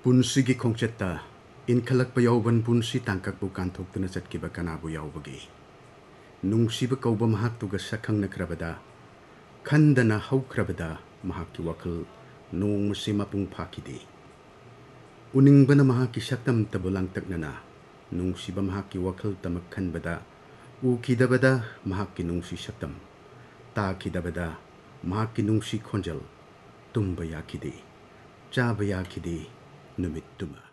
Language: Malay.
Punsigi khongchetta inkhalakpa yauban punsi tangkakbu kanthokduna chatkiba kanabu yaubagi nungsiba kauba mahaktuga sakhangnakrabada khandana haukrabada mahakki wakhal nongmasi mapung phakide uningbana mahakki saktam tabulangtaknana nungsiba mahakki wakhal tamak khanbada ukidabada mahakki nungsi saktam takidabada mahakki nungsi khonjal tumba yakide chaba yakide numit tuma